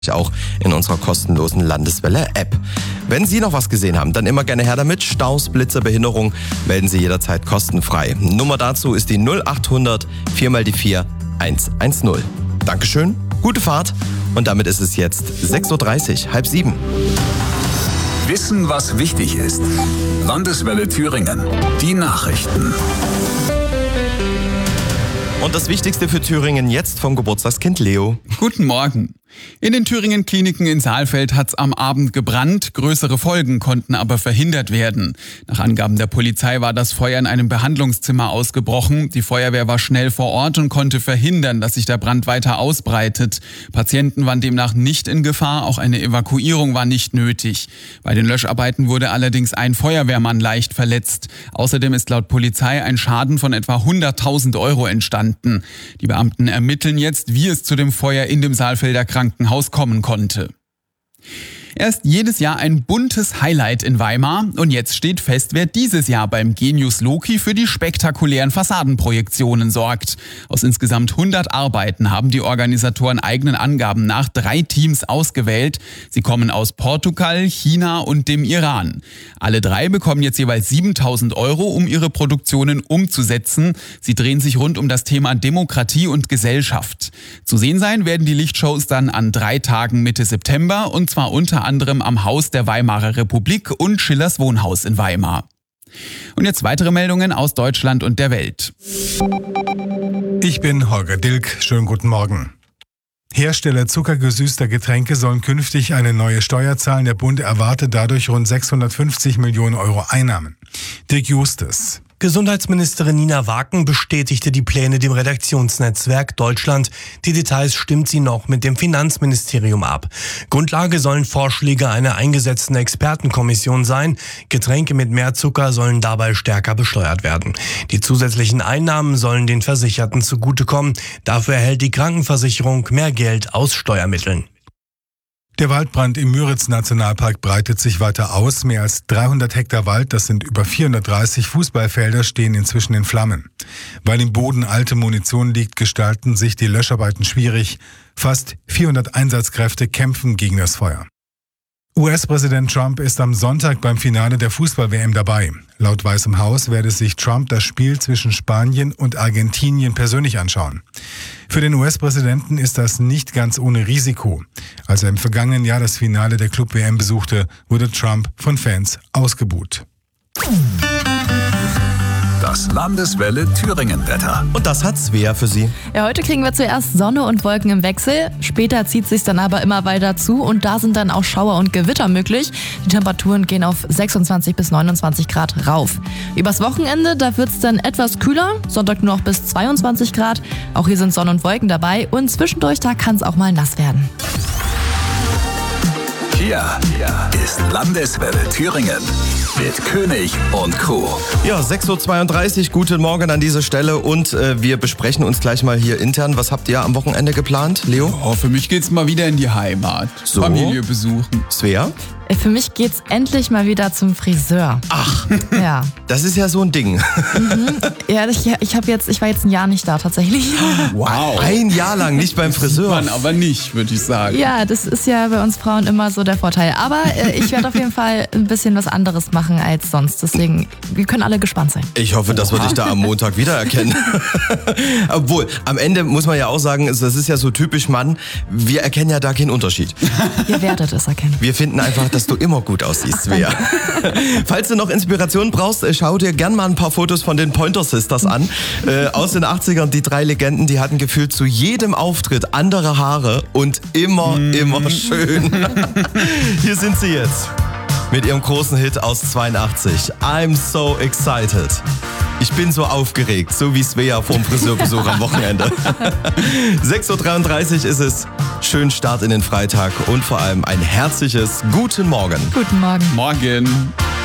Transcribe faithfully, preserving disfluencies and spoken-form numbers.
auch in unserer kostenlosen Landeswelle-App. Wenn Sie noch was gesehen haben, dann immer gerne her damit. Staus, Blitze, Behinderung melden Sie jederzeit kostenfrei. Nummer dazu ist die null achthundert vier mal die vier eins eins null. Dankeschön, gute Fahrt und damit ist es jetzt sechs Uhr dreißig, halb sieben. Wissen, was wichtig ist. Landeswelle Thüringen. Die Nachrichten. Und das Wichtigste für Thüringen jetzt vom Geburtstagskind Leo. Guten Morgen. In den Thüringen-Kliniken in Saalfeld hat's am Abend gebrannt. Größere Folgen konnten aber verhindert werden. Nach Angaben der Polizei war das Feuer in einem Behandlungszimmer ausgebrochen. Die Feuerwehr war schnell vor Ort und konnte verhindern, dass sich der Brand weiter ausbreitet. Patienten waren demnach nicht in Gefahr. Auch eine Evakuierung war nicht nötig. Bei den Löscharbeiten wurde allerdings ein Feuerwehrmann leicht verletzt. Außerdem ist laut Polizei ein Schaden von etwa hunderttausend Euro entstanden. Die Beamten ermitteln jetzt, wie es zu dem Feuer in dem Saalfelder Krankenhaus kommen konnte. Er ist jedes Jahr ein buntes Highlight in Weimar und jetzt steht fest, wer dieses Jahr beim Genius Loki für die spektakulären Fassadenprojektionen sorgt. Aus insgesamt hundert Arbeiten haben die Organisatoren eigenen Angaben nach drei Teams ausgewählt. Sie kommen aus Portugal, China und dem Iran. Alle drei bekommen jetzt jeweils siebentausend Euro, um ihre Produktionen umzusetzen. Sie drehen sich rund um das Thema Demokratie und Gesellschaft. Zu sehen sein werden die Lichtshows dann an drei Tagen Mitte September und zwar unter anderem am Haus der Weimarer Republik und Schillers Wohnhaus in Weimar. Und jetzt weitere Meldungen aus Deutschland und der Welt. Ich bin Holger Dilk. Schönen guten Morgen. Hersteller zuckergesüßter Getränke sollen künftig eine neue Steuer zahlen. Der Bund erwartet dadurch rund sechshundertfünfzig Millionen Euro Einnahmen. Dirk Justus. Gesundheitsministerin Nina Waken bestätigte die Pläne dem Redaktionsnetzwerk Deutschland. Die Details stimmt sie noch mit dem Finanzministerium ab. Grundlage sollen Vorschläge einer eingesetzten Expertenkommission sein. Getränke mit mehr Zucker sollen dabei stärker besteuert werden. Die zusätzlichen Einnahmen sollen den Versicherten zugutekommen. Dafür erhält die Krankenversicherung mehr Geld aus Steuermitteln. Der Waldbrand im Müritz-Nationalpark breitet sich weiter aus. Mehr als dreihundert Hektar Wald, das sind über vierhundertdreißig Fußballfelder, stehen inzwischen in Flammen. Weil im Boden alte Munition liegt, gestalten sich die Löscharbeiten schwierig. Fast vierhundert Einsatzkräfte kämpfen gegen das Feuer. U S-Präsident Trump ist am Sonntag beim Finale der Fußball-W M dabei. Laut Weißem Haus werde sich Trump das Spiel zwischen Spanien und Argentinien persönlich anschauen. Für den U S-Präsidenten ist das nicht ganz ohne Risiko. Als er im vergangenen Jahr das Finale der Club-W M besuchte, wurde Trump von Fans ausgebuht. Das Landeswelle Thüringen-Wetter. Und das hat Svea für Sie. Ja, heute kriegen wir zuerst Sonne und Wolken im Wechsel. Später zieht es sich dann aber immer weiter zu und da sind dann auch Schauer und Gewitter möglich. Die Temperaturen gehen auf sechsundzwanzig bis neunundzwanzig Grad rauf. Übers Wochenende, da wird es dann etwas kühler. Sonntag nur noch bis zweiundzwanzig Grad. Auch hier sind Sonne und Wolken dabei und zwischendurch, da kann es auch mal nass werden. Hier ist Landeswelle Thüringen mit König und Co. Ja, sechs Uhr zweiunddreißig, guten Morgen an dieser Stelle und äh, wir besprechen uns gleich mal hier intern. Was habt ihr am Wochenende geplant, Leo? Oh, für mich geht's mal wieder in die Heimat. So. Familie besuchen. Svea? Für mich geht's endlich mal wieder zum Friseur. Ach, Ja. das ist ja so ein Ding. Mhm. Ja, ich, ich, hab jetzt, ich war jetzt ein Jahr nicht da tatsächlich. Wow. Ein Jahr lang nicht beim Friseur. Man aber nicht, würde ich sagen. Ja, das ist ja bei uns Frauen immer so der Vorteil. Aber äh, ich werde auf jeden Fall ein bisschen was anderes machen als sonst. Deswegen, wir können alle gespannt sein. Ich hoffe, dass wir dich da am Montag wiedererkennen. Obwohl, am Ende muss man ja auch sagen, das ist ja so typisch Mann, wir erkennen ja da keinen Unterschied. Ihr werdet es erkennen. Wir finden einfach, dass du immer gut aussiehst, Svea. Falls du noch Inspiration brauchst, schau dir gern mal ein paar Fotos von den Pointer Sisters an. Äh, aus den achtzigern, die drei Legenden, die hatten gefühlt zu jedem Auftritt andere Haare und immer, mm. immer schön. Hier sind sie jetzt mit ihrem großen Hit aus zweiundachtzig. I'm so excited. Ich bin so aufgeregt, so wie Svea vorm Friseurbesuch am Wochenende. sechs Uhr dreiunddreißig ist es. Schönen Start in den Freitag und vor allem ein herzliches Guten Morgen. Guten Morgen. Morgen.